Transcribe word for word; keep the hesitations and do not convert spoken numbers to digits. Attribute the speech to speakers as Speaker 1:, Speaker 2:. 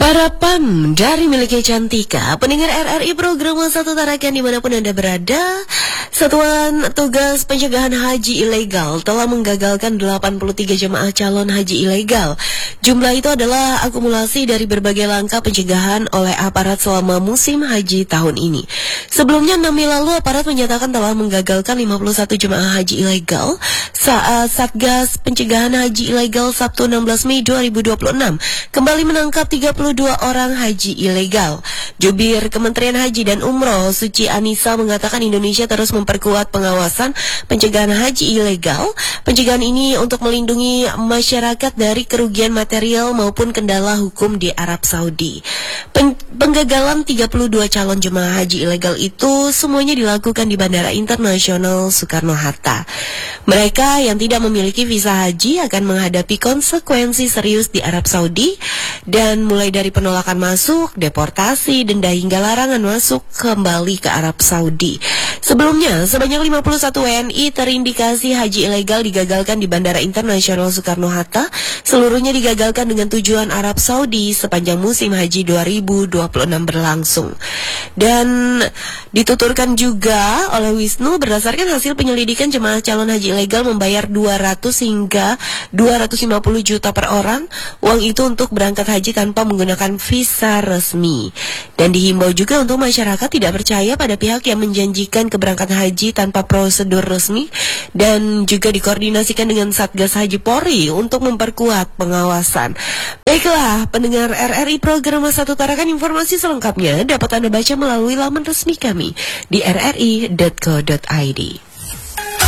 Speaker 1: Para Pam dari miliknya Cantika, pendengar R R I program Satu Tarakan dimanapun Anda berada, Satuan Tugas Pencegahan Haji Ilegal telah menggagalkan delapan puluh tiga jemaah calon haji ilegal. Jumlah itu adalah akumulasi dari berbagai langkah pencegahan oleh aparat selama musim haji tahun ini. Sebelumnya enam Mei lalu aparat menyatakan telah menggagalkan lima puluh satu jemaah haji ilegal saat Satgas Pencegahan Haji Ilegal Sabtu enam belas Mei dua ribu dua puluh enam kembali menangkap tiga puluh dua orang haji ilegal. Jubir Kementerian Haji dan Umroh Suci Anissa mengatakan Indonesia terus memperkuat pengawasan pencegahan haji ilegal. Pencegahan ini untuk melindungi masyarakat dari kerugian material maupun kendala hukum di Arab Saudi. Pen- penggagalan tiga puluh dua calon jemaah haji ilegal itu semuanya dilakukan di Bandara Internasional Soekarno-Hatta. Mereka yang tidak memiliki visa haji akan menghadapi konsekuensi serius di Arab Saudi, dan mulai dari penolakan masuk, deportasi, denda hingga larangan masuk kembali ke Arab Saudi. Sebelumnya, sebanyak lima puluh satu W N I terindikasi haji ilegal digagalkan di Bandara Internasional Soekarno-Hatta. Seluruhnya digagalkan dengan tujuan Arab Saudi sepanjang musim haji dua ribu dua puluh enam berlangsung. Dan dituturkan juga oleh Wisnu, berdasarkan hasil penyelidikan jemaah calon haji ilegal membayar dua ratus hingga dua ratus lima puluh juta per orang. Uang itu untuk berangkat haji tanpa menggunakan visa resmi. Dan dihimbau juga untuk masyarakat tidak percaya pada pihak yang menjanjikan keberangkatan haji tanpa prosedur resmi, dan juga dikoordinasikan dengan Satgas Haji Polri untuk memperkuat pengawasan. Baiklah, pendengar R R I program Satu Tarakan, informasi selengkapnya dapat Anda baca melalui laman resmi kami di r r i dot co dot i d.